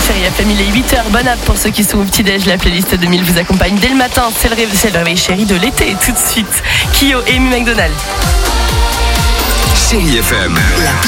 Chérie FM, il est 8h. Bonne app pour ceux qui sont au petit-déj. La playlist 2000 vous accompagne dès le matin. C'est le réveil chéri de l'été. Et tout de suite, Kyo et Amy McDonald. Chérie FM.